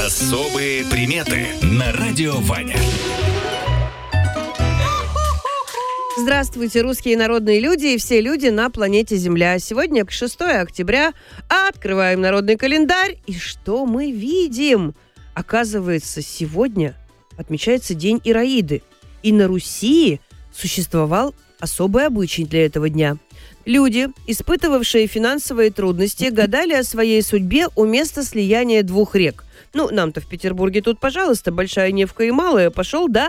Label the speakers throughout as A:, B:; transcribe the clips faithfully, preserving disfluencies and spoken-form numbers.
A: Особые приметы на радио Ваня.
B: Здравствуйте, русские народные люди и все люди на планете Земля. Сегодня шестое октября, открываем народный календарь. И что мы видим? Оказывается, сегодня отмечается День Ираиды. И на Руси существовал особый обычай для этого дня. Люди, испытывавшие финансовые трудности, гадали о своей судьбе у места слияния двух рек. Ну, нам-то в Петербурге тут, пожалуйста, Большая Невка и Малая. Пошел, да?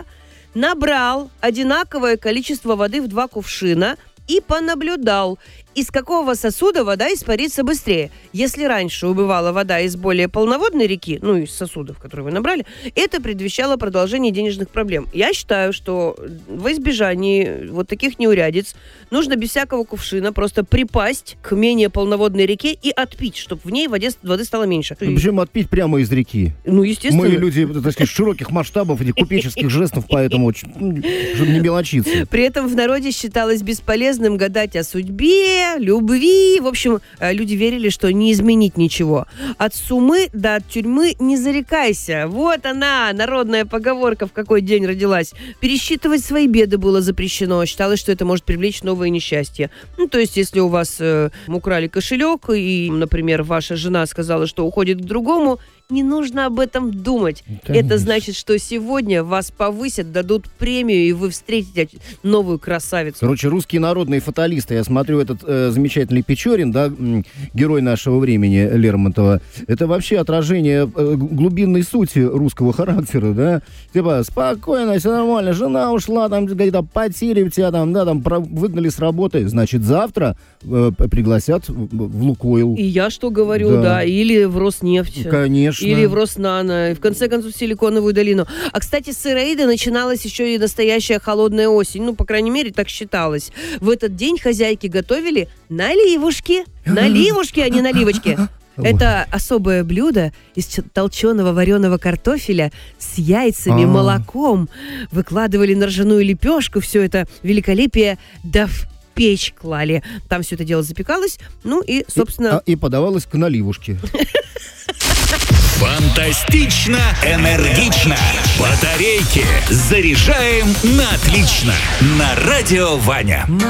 B: Набрал одинаковое количество воды в два кувшина и понаблюдал, из какого сосуда вода испарится быстрее. Если раньше убывала вода из более полноводной реки, ну, из сосудов, которые вы набрали, это предвещало продолжение денежных проблем. Я считаю, что во избежании вот таких неурядиц нужно без всякого кувшина просто припасть к менее полноводной реке и отпить, чтобы в ней воде, воды стало меньше.
C: Ну, причем отпить прямо из реки.
B: Ну, естественно.
C: Мы люди, так сказать, широких масштабов, этих купеческих жестов, поэтому очень, чтобы не мелочиться.
B: При этом в народе считалось бесполезным гадать о судьбе, любви. В общем, люди верили, что не изменить ничего. От сумы до от тюрьмы не зарекайся. Вот она, народная поговорка, в какой день родилась. Пересчитывать свои беды было запрещено. Считалось, что это может привлечь новые несчастья. Ну, то есть, если у вас э, украли кошелек, и, например, ваша жена сказала, что уходит к другому, не нужно об этом думать. Конечно. Это значит, что сегодня вас повысят, дадут премию, и вы встретите новую красавицу.
C: Короче, русские народные фаталисты. Я смотрю, этот э, замечательный Печорин, да, герой нашего времени, Лермонтова, это вообще отражение э, глубинной сути русского характера, да. Типа, спокойно, все нормально, жена ушла, там, где-то потери тебя, там, да, там, про- выгнали с работы. Значит, завтра э, пригласят в, в Лукойл.
B: И я что говорю, да, да. Или в Роснефть.
C: Конечно.
B: Или в Роснано, и в конце концов в Силиконовую долину. А, кстати, с Ираиды начиналась еще и настоящая холодная осень. Ну, по крайней мере, так считалось. В этот день хозяйки готовили наливушки. Наливушки, а не наливочки. Это особое блюдо из толченого вареного картофеля с яйцами, А-а-а. молоком. Выкладывали на ржаную лепешку. Все это великолепие, да в печь клали. Там все это дело запекалось. Ну и, собственно...
C: И, а, и подавалось к наливушке.
A: Фантастично, энергично. Батарейки заряжаем на отлично. На радио Ваня.